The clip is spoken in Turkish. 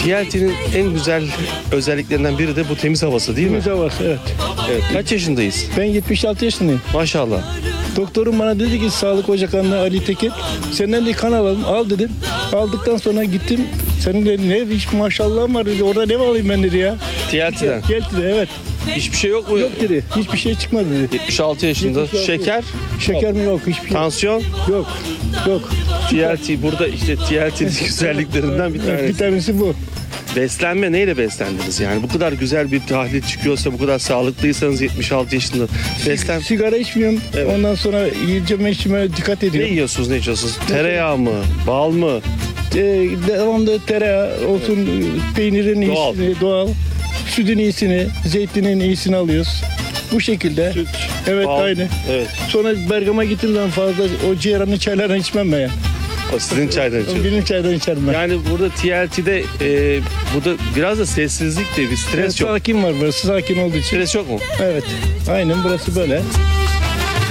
TLT'nin en güzel özelliklerinden biri de bu temiz havası değil mi? Temiz havası, evet. Evet. Kaç yaşındayız? Ben 76 yaşındayım. Maşallah. Doktorum bana dedi ki Sağlık Ocakları'nda Ali Tekin senden de kan alalım. Al dedim. Aldıktan sonra gittim. Senin de ne hiç maşallahın var dedi. Orada ne alayım ben dedi ya. TLT'den. Gel dedi, evet. Hiçbir şey yok mu? Yok dedi. Hiçbir şey çıkmadı dedi. 76 yaşında. 76. Şeker, Şeker mi yok, hiçbir şey tansiyon, yok. Yok. TLT. Burada işte TLT'nin güzelliklerinden bir Bir tanesi. tanesi bu. Beslenme neyle beslendiniz yani? Bu kadar güzel bir tahlil çıkıyorsa, bu kadar sağlıklıysanız 76 yaşında Sigara içmiyorum. Evet. Ondan sonra yiyeceğime içime dikkat ne ediyorum. yiyorsunuz, ne içiyorsunuz? Tereyağı mı? Bal mı? Devamlı tereyağı olsun, peynirin Doğal. iyisini, doğal. Sütün iyisini, zeytinin iyisini alıyoruz. Bu şekilde. Süt, Evet, bal. aynı. Evet. Sonra Bergam'a gittiğim zaman fazla o ciğeranın çaylarını içmem ben ya. O sizin çaydan içiyorsunuz. Benim çaydan içerim ben. Yani burada TLT'de burada biraz da sessizlik de bir stres yok. Sakin var burası, sakin olduğu için. Stres yok mu? Evet, aynen burası böyle.